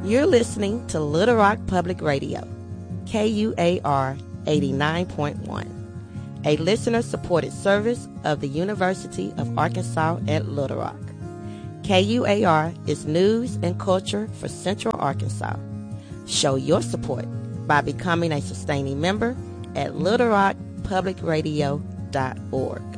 You're listening to Little Rock Public Radio, KUAR 89.1, a listener-supported service of the University of Arkansas at Little Rock. KUAR is news and culture for Central Arkansas. Show your support by becoming a sustaining member at littlerockpublicradio.org.